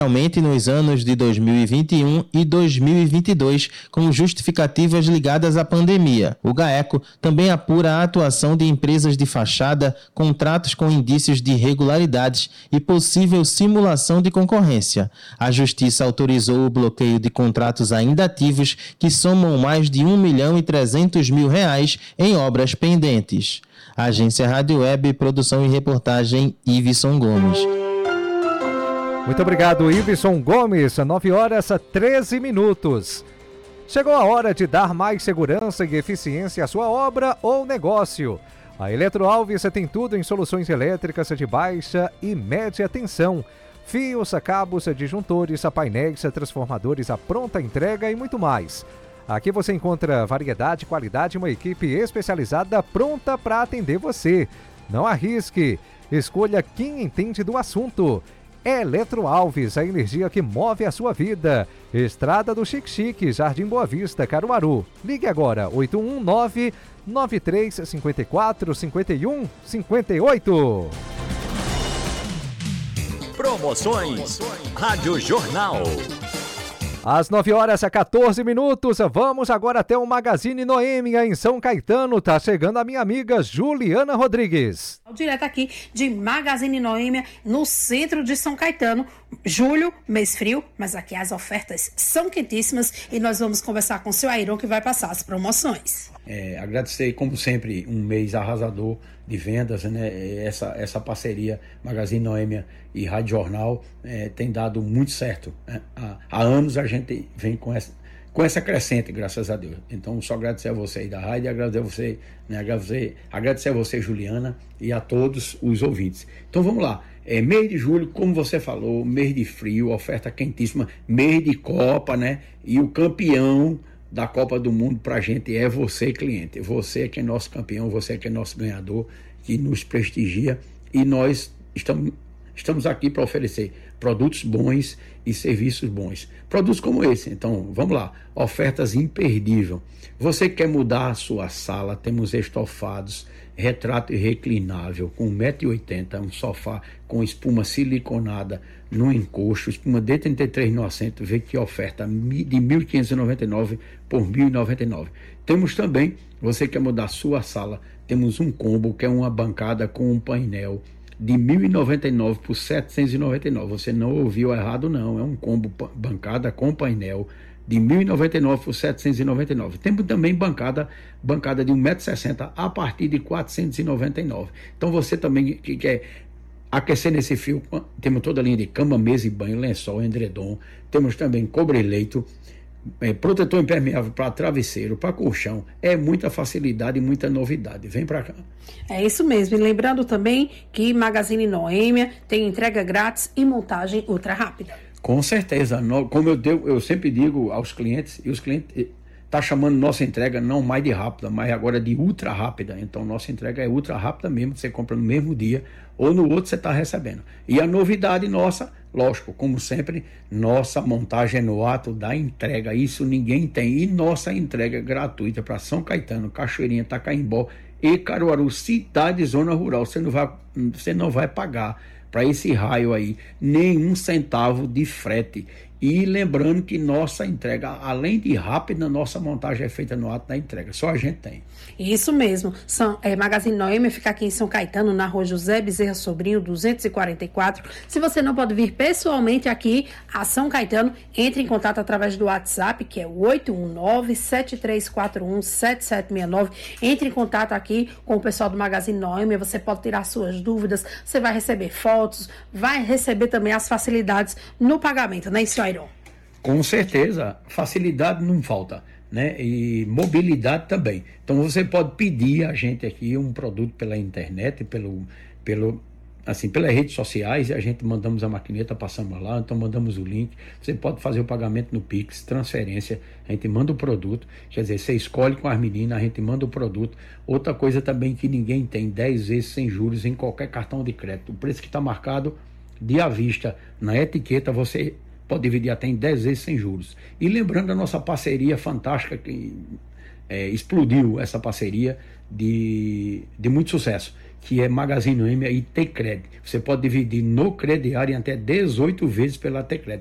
Especialmente nos anos de 2021 e 2022, com justificativas ligadas à pandemia. O GAECO também apura a atuação de empresas de fachada, contratos com indícios de irregularidades e possível simulação de concorrência. A Justiça autorizou o bloqueio de contratos ainda ativos, que somam mais de R$1.300.000 em obras pendentes. Agência Rádio Web, produção e reportagem, Iveson Gomes. Muito obrigado, Iveson Gomes. 9h13. Chegou a hora de dar mais segurança e eficiência à sua obra ou negócio. A Eletroalves tem tudo em soluções elétricas de baixa e média tensão. Fios, cabos, disjuntores, painéis, transformadores, a pronta entrega e muito mais. Aqui você encontra variedade, qualidade e uma equipe especializada pronta para atender você. Não arrisque. Escolha quem entende do assunto. Eletroalves, a energia que move a sua vida. Estrada do Xique-Xique, Jardim Boa Vista, Caruaru. Ligue agora, 819-9354-5158. Promoções Rádio Jornal. Às 9h14, vamos agora até o Magazine Noêmia, em São Caetano. Tá chegando a minha amiga Juliana Rodrigues. Direto aqui de Magazine Noêmia, no centro de São Caetano. Julho, mês frio, mas aqui as ofertas são quentíssimas e nós vamos conversar com o seu Airon, que vai passar as promoções. Agradecer, como sempre, um mês arrasador de vendas, né? Essa parceria Magazine Noêmia e Rádio Jornal tem dado muito certo, né? Há anos a gente vem com essa crescente, graças a Deus. Então, só agradecer a você aí da rádio, agradecer a você, né? Agradecer a você, Juliana, e a todos os ouvintes. Então, vamos lá. Mês de julho, como você falou, mês de frio, oferta quentíssima, mês de Copa, né? E o campeão da Copa do Mundo pra gente é você, cliente. Você é que é nosso campeão, você é que é nosso ganhador, que nos prestigia, e nós estamos aqui para oferecer produtos bons e serviços bons. Produtos como esse. Então, vamos lá. Ofertas imperdíveis. Você quer mudar a sua sala? Temos estofados, retrato reclinável com 1,80 m, um sofá com espuma siliconada no encosto, espuma D33 no assento. Vê que oferta de R$ 1.599 por R$ 1.099. Temos também, você quer mudar a sua sala, temos um combo que é uma bancada com um painel de R$ 1.099 por R$ 799. Você não ouviu errado, não. É um combo bancada com painel de R$ 1.099 por R$ 799. Temos também bancada de 1,60 m a partir de R$ 499. Então você também que quer aquecer nesse fio, temos toda a linha de cama, mesa e banho, lençol, edredom. Temos também cobre-leito, protetor impermeável para travesseiro, para colchão. É muita facilidade e muita novidade. Vem para cá. É isso mesmo. E lembrando também que Magazine Noêmia tem entrega grátis e montagem ultra rápida. Com certeza. Como eu sempre digo aos clientes, e os clientes tá chamando nossa entrega não mais de rápida, mas agora de ultra rápida. Então nossa entrega é ultra rápida mesmo, você compra no mesmo dia ou no outro você está recebendo. E a novidade nossa, lógico, como sempre, nossa montagem no ato da entrega, isso ninguém tem. E nossa entrega é gratuita para São Caetano, Cachoeirinha, Tacaimbó e Caruaru, cidade e zona rural. Você não vai pagar para esse raio aí nenhum centavo de frete. E lembrando que nossa entrega, além de rápida, nossa montagem é feita no ato da entrega. Só a gente tem. Isso mesmo. Magazine Noêmia fica aqui em São Caetano, na rua José Bezerra Sobrinho, 244. Se você não pode vir pessoalmente aqui a São Caetano, entre em contato através do WhatsApp, que é o 819-7341-7769. Entre em contato aqui com o pessoal do Magazine Noêmia. Você pode tirar suas dúvidas, você vai receber fotos, vai receber também as facilidades no pagamento, né, senhor? Com certeza, facilidade não falta, né? E mobilidade também. Então você pode pedir a gente aqui um produto pela internet, pelas redes sociais, e a gente mandamos a maquineta, passamos lá, então mandamos o link. Você pode fazer o pagamento no Pix, transferência, a gente manda o produto, quer dizer, você escolhe com as meninas, a gente manda o produto. Outra coisa também que ninguém tem, 10 vezes sem juros em qualquer cartão de crédito. O preço que está marcado de à vista na etiqueta, você pode dividir até em 10 vezes sem juros. E lembrando a nossa parceria fantástica, que explodiu essa parceria de muito sucesso, que é Magazine Noêmia e Tecred. Você pode dividir no crediário em até 18 vezes pela Tecred.